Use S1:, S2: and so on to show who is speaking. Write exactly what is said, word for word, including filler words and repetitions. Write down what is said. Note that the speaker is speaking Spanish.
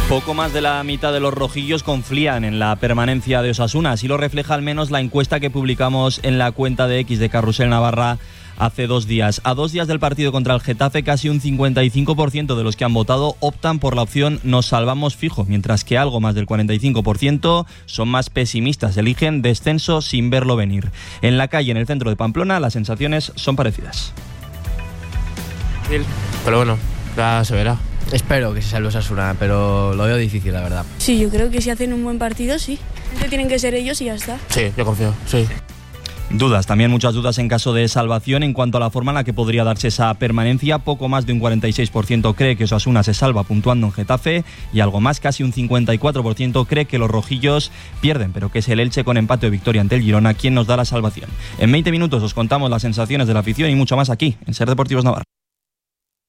S1: Poco más de la mitad de los rojillos confían en la permanencia de Osasuna. Así lo refleja al menos la encuesta que publicamos en la cuenta de X de Carrusel Navarra hace dos días. A dos días del partido contra el Getafe, casi un cincuenta y cinco por ciento de los que han votado optan por la opción nos salvamos fijo, mientras que algo más del cuarenta y cinco por ciento son más pesimistas, eligen descenso sin verlo venir. En la calle, en el centro de Pamplona, las sensaciones son parecidas.
S2: Pero bueno, ya se verá.
S3: Espero que se salve Osasuna, pero lo veo difícil, la verdad.
S4: Sí, yo creo que si hacen un buen partido, sí. Tienen que ser ellos y ya está.
S2: Sí, yo confío, sí.
S1: Dudas, también muchas dudas en caso de salvación en cuanto a la forma en la que podría darse esa permanencia. Poco más de un cuarenta y seis por ciento cree que Osasuna se salva puntuando en Getafe y algo más, casi un cincuenta y cuatro por ciento cree que los rojillos pierden, pero que es el Elche con empate o victoria ante el Girona quien nos da la salvación. En veinte minutos os contamos las sensaciones de la afición y mucho más aquí en Ser Deportivos Navarra.